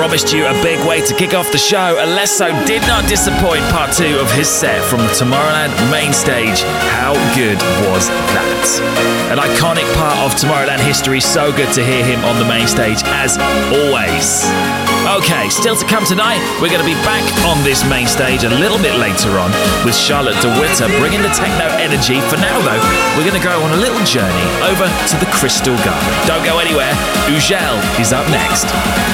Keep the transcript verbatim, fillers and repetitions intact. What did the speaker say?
promised you a big way to kick off the show. Alesso did not disappoint. Part two of his set from the Tomorrowland main stage. How good was that? An iconic part of Tomorrowland history. So good to hear him on the main stage as always. Okay, still to come tonight, we're going to be back on this main stage a little bit later on with Charlotte de Witte bringing the techno energy. For now, though, we're going to go on a little journey over to the Crystal Garden. Don't go anywhere. Ugel is up next.